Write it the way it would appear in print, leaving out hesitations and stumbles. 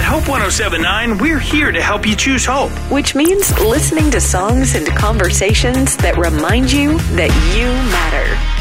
At Hope 107.9, we're here to help you choose hope. Which means listening to songs and conversations that remind you that you matter.